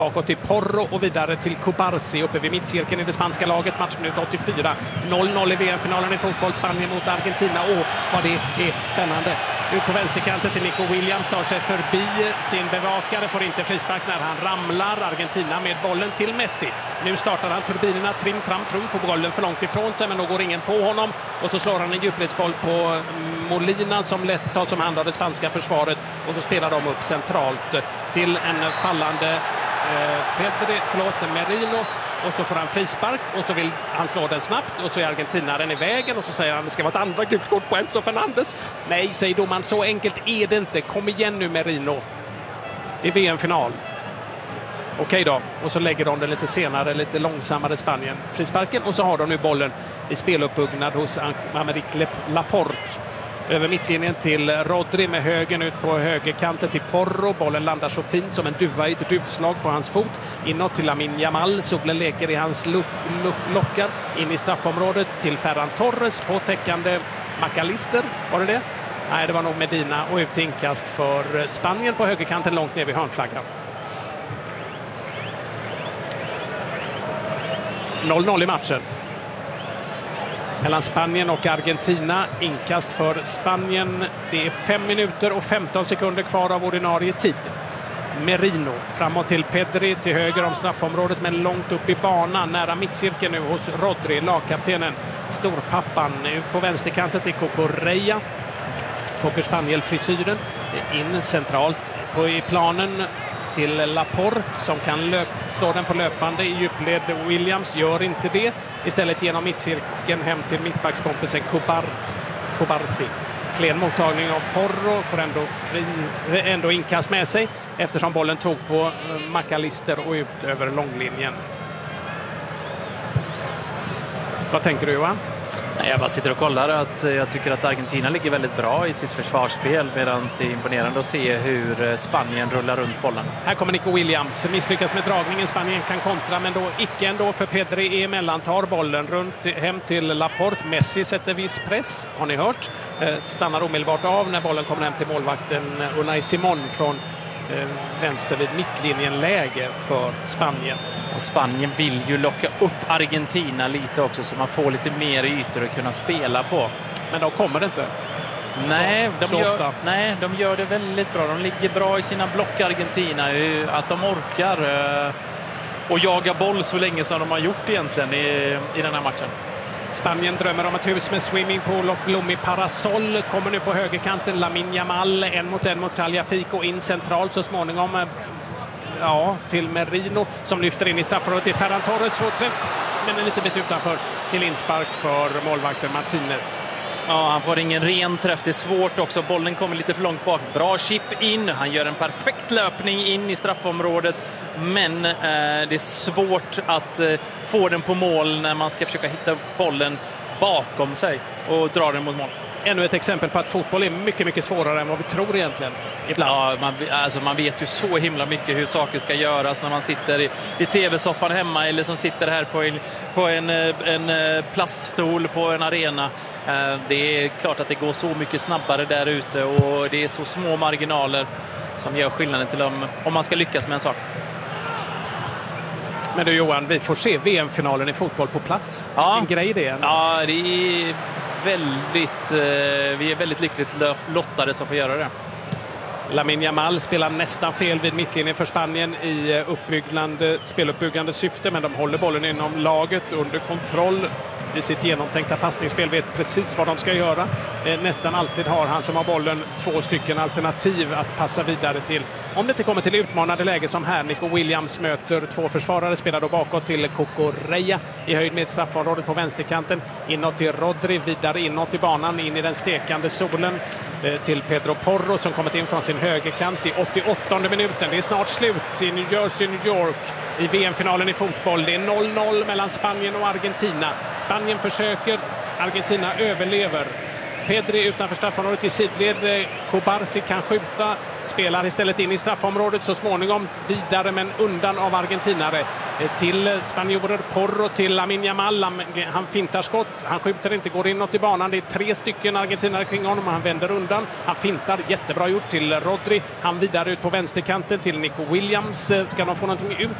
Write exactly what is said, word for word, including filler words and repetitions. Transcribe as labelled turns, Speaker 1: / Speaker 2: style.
Speaker 1: Bakåt till Porro och vidare till Cubarsi uppe vid mittcirkeln i det spanska laget. Matchminut åttiofyra. noll noll i V M-finalen i fotboll. Spanien mot Argentina. Åh, vad det är spännande. Ut på vänsterkanten till Nico Williams. Tar sig förbi sin bevakare. Får inte frispark när han ramlar. Argentina med bollen till Messi. Nu startar han turbinerna. Trim, tram, trum. Får bollen för långt ifrån sig, men då går ingen på honom. Och så slår han en djupledsboll på Molina som lätt tar som hand av det spanska försvaret. Och så spelar de upp centralt till en fallande Pedri, förlåt, Merino, och så får han frispark och så vill han slå den snabbt och så är argentinaren i vägen och så säger han att det ska vara ett andra gult kort på Enzo Fernandes. Nej, säger domaren, så enkelt är det inte. Kom igen nu, Merino. Det är V M-final. Okej då, och så lägger de det lite senare, lite långsammare Spanien. Frisparken, och så har de nu bollen i speluppbyggnad hos Aymeric Laporte. Över mittlinjen till Rodri med högen ut på högerkanten till Porro. Bollen landar så fint som en duva i ett duvslag på hans fot. Inåt till Lamine Yamal. Solen leker i hans lock, lock, lockar. In i straffområdet till Ferran Torres på täckande McAllister. Var det det? Nej, det var nog Medina, och ut inkast för Spanien på högerkanten långt ner vid hörnflaggan. noll noll i matchen mellan Spanien och Argentina. Inkast för Spanien. Det är fem minuter och femton sekunder kvar av ordinarie tid. Merino framåt till Pedri till höger om straffområdet, men långt upp i banan nära mittcirkeln nu hos Rodri, lagkaptenen, storpappan. Ut på vänsterkanten till Cucurella. Cocker Spaniel-frisyren in centralt på i planen till Laporte som kan löp, slå den på löpande i djupled. Williams gör inte det. Istället genom mittcirkeln hem till mittbackskompisen Cubarsi. Klen mottagning av Porro, får ändå, fri, ändå inkast med sig eftersom bollen tog på McAllister och ut över långlinjen. Vad tänker du, Johan?
Speaker 2: Jag bara sitter och kollar att jag tycker att Argentina ligger väldigt bra i sitt försvarsspel, medan det är imponerande att se hur Spanien rullar runt bollen.
Speaker 1: Här kommer Nico Williams, misslyckas med dragningen. Spanien kan kontra, men då icke ändå, för Pedri är emellan, tar bollen runt hem till Laporte. Messi sätter viss press, har ni hört. Stannar omedelbart av när bollen kommer hem till målvakten Unai Simon från vänster vid mittlinjenläge för Spanien.
Speaker 2: Och Spanien vill ju locka upp Argentina lite också, så man får lite mer ytor att kunna spela på.
Speaker 1: Men de kommer det inte.
Speaker 2: Nej,
Speaker 1: så,
Speaker 2: de
Speaker 1: så
Speaker 2: gör,
Speaker 1: ofta.
Speaker 2: nej, de gör det väldigt bra. De ligger bra i sina block, Argentina. Att de orkar och jaga boll så länge som de har gjort egentligen i, i den här matchen.
Speaker 1: Spanien drömmer om ett hus med swimmingpool och blommig parasoll. Kommer nu på högerkanten Lamine Yamal, en mot en mot Tagliafico, in centralt så småningom. Ja, till Merino som lyfter in i straffområdet till Ferran Torres, får träff, men en liten bit utanför till inspark för målvakten Martinez.
Speaker 2: Ja, han får ingen ren träff. Det är svårt också. Bollen kommer lite för långt bak. Bra chip in. Han gör en perfekt löpning in i straffområdet. Men eh, det är svårt att eh, få den på mål när man ska försöka hitta bollen bakom sig och dra den mot mål.
Speaker 1: Ännu ett exempel på att fotboll är mycket, mycket svårare än vad vi tror egentligen. Ibland.
Speaker 2: Ja, man, alltså man vet ju så himla mycket hur saker ska göras när man sitter i, i tv-soffan hemma, eller som sitter här på en, på en, en plaststol på en arena. Det är klart att det går så mycket snabbare där ute, och det är så små marginaler som gör skillnaden till om, om man ska lyckas med en sak.
Speaker 1: Men du, Johan, vi får se V M-finalen i fotboll på plats.
Speaker 2: Ja.
Speaker 1: Vilken grej det är.
Speaker 2: Ja, det är väldigt, eh, vi är väldigt lyckligt lottade som får göra det.
Speaker 1: Lamine Yamal spelar nästan fel vid mittlinjen för Spanien i uppbyggande, speluppbyggande syfte, men de håller bollen inom laget under kontroll. I sitt genomtänkta passningsspel vet precis vad de ska göra. Eh, nästan alltid har han som har bollen två stycken alternativ att passa vidare till. Om det inte kommer till utmanande läge som här, Nico Williams möter två försvarare, spelar då bakåt till Cucurella i höjd med straffområdet på vänsterkanten. Inåt till Rodri, vidare inåt i banan, in i den stekande solen eh, till Pedro Porro som kommit in från sin högerkant i åttioåttonde minuten. Det är snart slut i New Jersey, New York i V M-finalen i fotboll. Det är noll noll mellan Spanien och Argentina. Spanien försöker, Argentina överlever. Pedri utanför straffområdet i sidled. Kubarsi kan skjuta. Spelar istället in i straffområdet så småningom vidare men undan av argentinare. Till spanjorer Porro, till Lamine Yamal. Han fintar skott. Han skjuter inte, går inåt i banan. Det är tre stycken argentinare kring honom. Han vänder undan. Han fintar. Jättebra gjort till Rodri. Han vidare ut på vänsterkanten till Nico Williams. Ska de få någonting ut